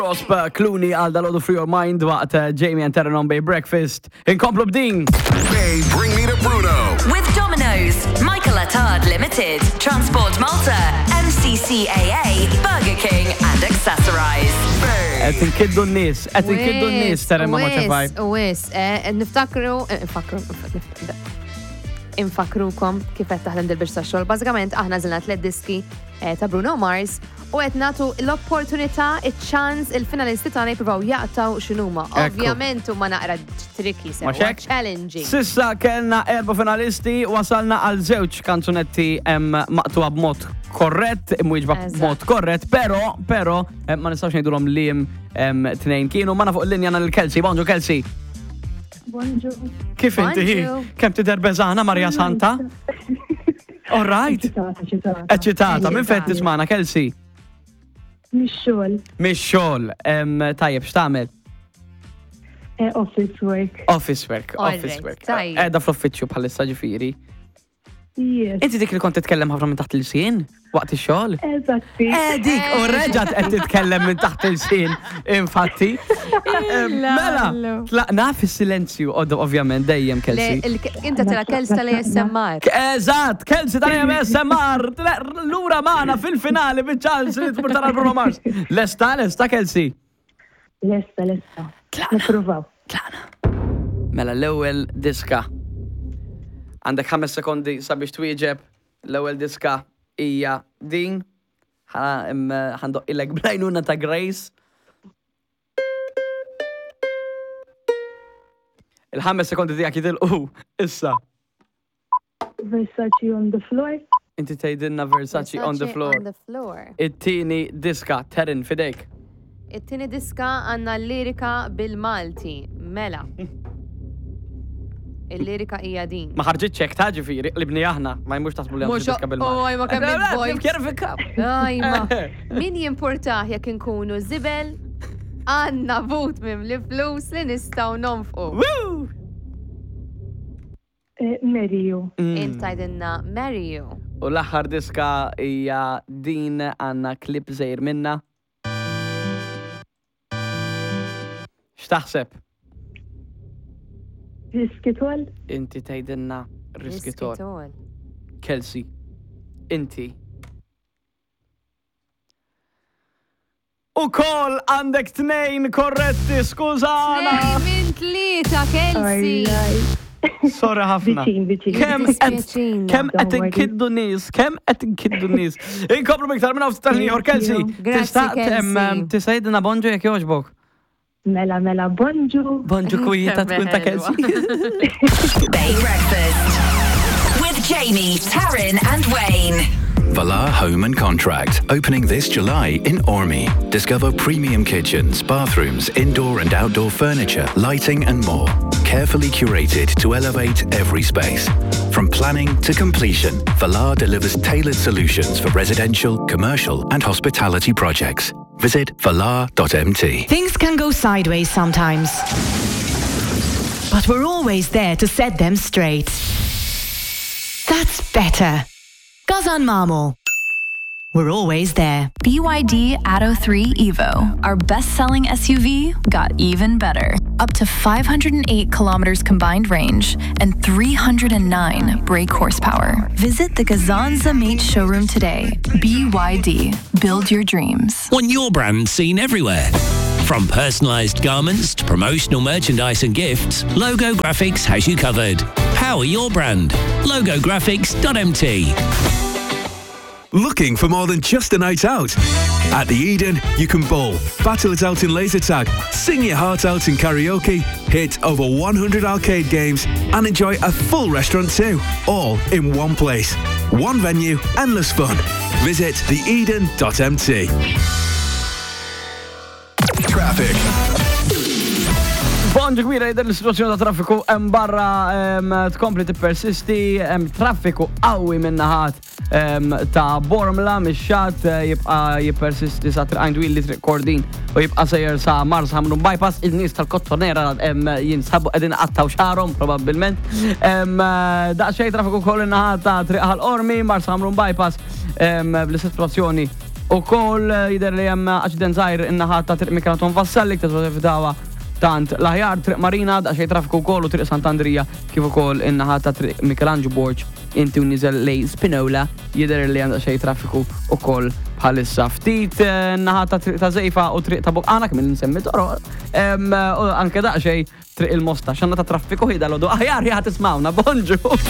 Prosper Clooney għal dal-Odu Free Your Mind waqt Jamie and Terran on Bay Breakfast. Inkomplu b'din. Bay, bring me to Bruno. With Domino's, Michael Attard Limited, Transport Malta, MCCAA, Burger King and Accessorize. Qed inkiddu n-nies, Terran ma' ċafaj. Infakrukom kif qed taħdem dil-biex tax-xogħol. Bażikament aħna żilna 3 diski ta' Bruno Mars u qed nagħtu l-opportunità, iċ-ċans il-finalisti tagħna jippruvaw jaqtaw x'inhuma. Ovvjament huma naqra tricky sewa, challenging. Sissa kellna 4 finalisti, wasalna għal 2 kanzunetti maqtuha b'mod korrett, imwieġba b'mod korrett, però ma nistgħux ngħidulhom li 2 kienu ma fuq il-linja l-Kelsey. Bonġu Kelsey. Bonġu. Kif inti? Kemm tidher beżana Marja Santa? All right. Eċitata. Min fejn tismana Kelsey? Mix-xogħol. Tajjeb, x'tagħmel? Office work. Qiegħda fl-uffiċċju bħalissa ġifieri. Yes. Inti dik li kont titkellem ħafna minn taħt il-sien waqt ix-xogħol? Eżatti. Dik u reġgħet qed titkellem minn taħt il-sien, infatti. Mela, tlaqna fis-silenzju ovvjament dejjem Kelsey. Inta tira Kelsey tal-ASMR. Eżatt, Kelsey tal-ASMR. Lura magħna fil-finali biċ-ċans li tmur tara Bruno Mars. Lesta Kelsey? Lesta. Nippruvaw. Tlaqna. Mela l-ewwel diska. Għandek 5 sekondi sabiex twieġeb. L-ewwel diska hija din. Ħandoq ilek bl-għajnuna ta' Grace. Il-5 sekondi tiegħek jidilqu issa. Versace on the floor. Inti tgħidilna Versace on the floor. It-tieni diska Terran fidejk. It-tieni diska għandna l-lirika bil-Malti. Mela. Il-lirika hija din. Ma ħarġitx hekk ta' ġifieri, qlibni aħna, ma jmux taħsbu li hemm diska bil-Malti. Ma kemm il-boy. Kjerfika. Min jimportah jekk inkunu żibel, għandna vot minn li flus li nistgħu nonfqu. Marry You. Intajdinna Marry You. U l-aħħar diska hija din għandna klip żejr minna. X'taħseb? Riskitol. Inti tgħidilna Riskitol. Kelsey, inti. Ukoll għandek 2 korretti, skużana. 2 minn 3, Kelsey. Sorry ħafna. Kemm qed inkiddu nies, Inkopru miktar minn hawn tal-ieħor Kelsey. Tista' tgħidilna bonġu jekk jogħġbok. Mela, bonġu. Bonġu kwieta tkun ta' Kelsey. Bay Breakfast with Jamie, Taryn and Wayne. Valar Home and Contract, opening this July in Ormy. Discover premium kitchens, bathrooms, indoor and outdoor furniture, lighting and more. Carefully curated to elevate every space. From planning to completion, Valar delivers tailored solutions for residential, commercial and hospitality projects. Visit valar.mt. Things can go sideways sometimes, but we're always there to set them straight. That's better. Gazan Mamo. We're always there. BYD Atto 3 Evo, our best-selling SUV, got even better. Up to 508 kilometers combined range and 309 brake horsepower. Visit the Gazanza Mate showroom today. BYD. Build your dreams. Want your brand seen everywhere? From personalized garments to promotional merchandise and gifts, Logo Graphics has you covered. Power your brand. logographics.mt. Looking for more than just a night out? At the Eden, you can bowl, battle it out in laser tag, sing your heart out in karaoke, hit over 100 arcade games, and enjoy a full restaurant too, all in one place. One venue, endless fun. Visit theeden.mt. Traffic. Bonġu kbira jidher l-situazzjoni ta' traffiku hemm barra tkompli tippersisti, hemm traffiku qawwi min-naħat ta' Bormla mix-xatt jibqa' jippersisti sa Triq Twil li Triq Kordin u jibqa' sejjer sa Mars Hamrun bypass. In-nies tal-Kottonera jinsabu qegħdin qattaw xarhom probabbilment. Daqsxejn traffiku wkoll in-naħat ta' Triq Ħal Ormi, Mars Hamrun bypass bl-situazzjoni U koll jider li jem aċident zaħir innaħat ta' triq Mikelaton Vassallik ta' dawa tant l-aħjar triq Marina da' xej traffiku koll u triq Sant'Andrija kif ukoll innaħat ta' triq Michelangelo Borg inti u nizel lej Spinola jider li jem da' xej traffiku u koll bħalissa ftit naħat ta' triq ta' Zejfa u triq ta' Bokqana kemm nsemmi toro u anke da' xej triq il-Mosta xanna ta' traffiku ħida l-għodu aħjar jgħat ismawna bonġu.